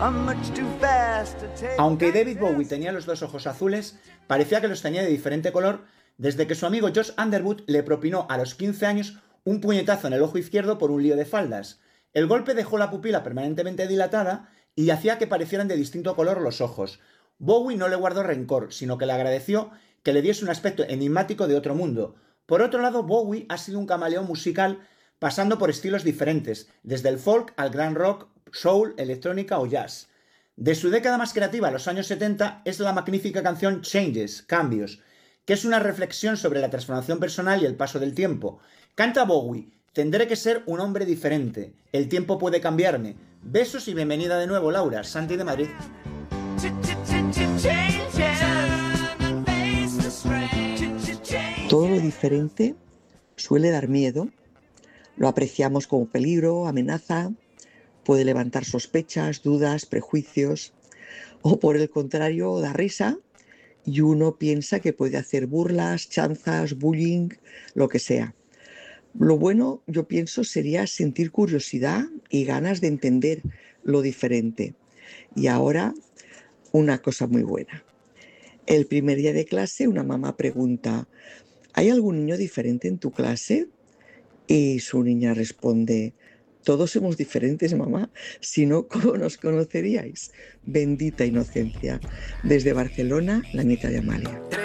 Aunque David Bowie tenía los dos ojos azules, parecía que los tenía de diferente color desde que su amigo Josh Underwood le propinó a los 15 años un puñetazo en el ojo izquierdo por un lío de faldas. El golpe dejó la pupila permanentemente dilatada y hacía que parecieran de distinto color los ojos. Bowie no le guardó rencor, sino que le agradeció que le diese un aspecto enigmático de otro mundo. Por otro lado, Bowie ha sido un camaleón musical pasando por estilos diferentes, desde el folk al grand rock, soul, electrónica o jazz. De su década más creativa, los años 70, es la magnífica canción Changes, Cambios, que es una reflexión sobre la transformación personal y el paso del tiempo. Canta Bowie: tendré que ser un hombre diferente, el tiempo puede cambiarme. Besos y bienvenida de nuevo, Laura. Santi de Madrid. Todo lo diferente suele dar miedo. Lo apreciamos como peligro, amenaza, puede levantar sospechas, dudas, prejuicios, o por el contrario, da risa y uno piensa que puede hacer burlas, chanzas, bullying, lo que sea. Lo bueno, yo pienso, sería sentir curiosidad y ganas de entender lo diferente. Y ahora, una cosa muy buena. El primer día de clase, una mamá pregunta: ¿hay algún niño diferente en tu clase? Y su niña responde: todos somos diferentes, mamá. Si no, ¿cómo nos conoceríais? Bendita inocencia. Desde Barcelona, la nieta de Amalia.